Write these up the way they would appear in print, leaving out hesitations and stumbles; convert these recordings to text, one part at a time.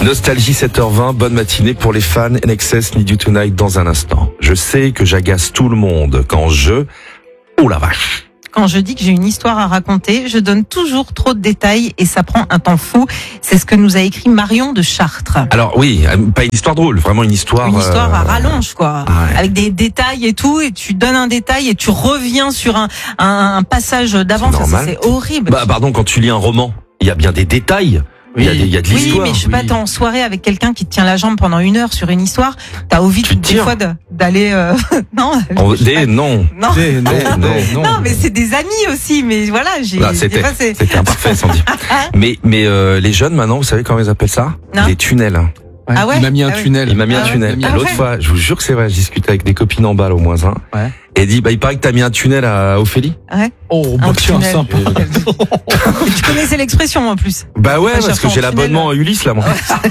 Nostalgie 7h20, bonne matinée pour les fans. NXS Need You Tonight dans un instant. Je sais que j'agace tout le monde quand oh la vache. Quand je dis que j'ai une histoire à raconter, je donne toujours trop de détails et ça prend un temps fou. C'est ce que nous a écrit Marion de Chartres. Alors oui, pas une histoire drôle, vraiment une histoire... Une histoire à rallonge, quoi. Ouais. Avec des détails et tout, et tu donnes un détail et tu reviens sur un passage d'avant. C'est normal. C'est horrible. Bah pardon, quand tu lis un roman, il y a bien des détails. Il y a de Oui, l'histoire. mais je sais pas, t'es en soirée avec quelqu'un qui te tient la jambe pendant 1 heure sur une histoire, t'as envie des fois d'aller non. Non, mais c'est des amis aussi, mais voilà, c'était imparfait, Sandy. mais les jeunes maintenant, vous savez comment ils appellent ça? Non. Les tunnels. Ouais, Ah ouais? il m'a mis un tunnel. Il m'a mis un tunnel. Ouais. L'autre fois, je vous jure que c'est vrai, je discutais avec des copines en balle au moins un. Ouais. Et elle dit, il paraît que t'as mis un tunnel à Ophélie. Ouais. Oh, Un bah tiens, tunnel. sympa. Tu connaissais l'expression en plus. Bah ouais, Pas parce chercher que en j'ai tunnel. l'abonnement Ulysse, là, moi.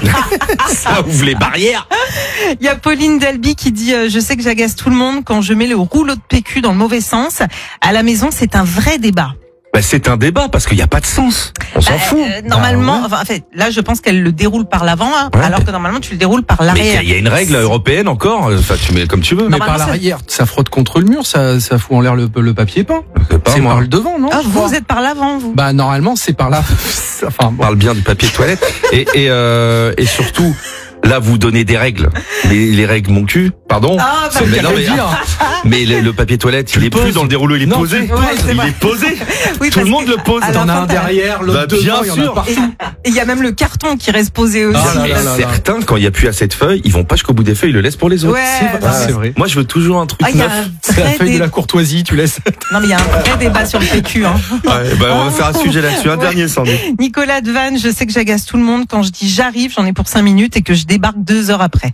Ça ouvre les barrières. Il y a Pauline Delby qui dit je sais que j'agace tout le monde quand je mets le rouleau de PQ dans le mauvais sens. À la maison, c'est un vrai débat. Bah, c'est un débat parce qu'il n'y a pas de sens. On s'en fout. Normalement, enfin, en fait, là, je pense qu'elle le déroule par l'avant, hein, Ouais. alors que normalement, tu le déroules par Mais l'arrière. il y a une règle européenne encore. Enfin, tu mets comme tu veux. Mais Normalement, par c'est- l'arrière, ça frotte contre le mur, ça fout en l'air le papier peint. C'est pas C'est moi. par le devant, non? Ah, je crois. vous êtes par l'avant, vous. Bah, normalement, c'est par là. Enfin, On bon. parle bien du papier de toilette. Et surtout, là, vous donnez des règles. Les règles, mon cul. Pardon. Ah, bah, Mais non, mais le papier toilette, il est plus dans le dérouleau, il est Non, posé. tu le poses. Ouais, c'est Il vrai. est posé. Oui, Tout le parce monde que le pose. à la T'en as fin, un derrière, l'autre Bah, devant, bien il y en sûr. a partout. Et il y a même le carton qui reste posé aussi. Ah là Et là là. certains, quand il n'y a plus assez de feuilles, ils vont pas jusqu'au bout des feuilles, ils le laissent pour les autres. Ouais, C'est vrai. C'est vrai. Moi, je veux toujours un truc Ah, il y a neuf. un C'est la vrai feuille de débat. la courtoisie, tu laisses. Non, mais il y a un vrai débat sur le PQ, hein. Ouais, bah, on va faire un sujet là-dessus. Un Ouais. dernier, Sandy. Nicolas Devanne, je sais que j'agace tout le monde quand je dis j'arrive, j'en ai pour 5 minutes et que je débarque 2 heures après.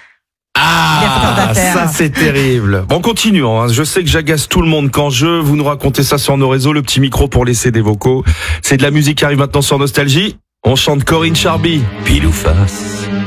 Ah, ça c'est terrible. Bon, continuons. Hein. Je sais que j'agace tout le monde quand vous nous racontez ça sur nos réseaux, le petit micro pour laisser des vocaux. C'est de la musique qui arrive maintenant sur Nostalgie. On chante Corinne Charby, pile ou face.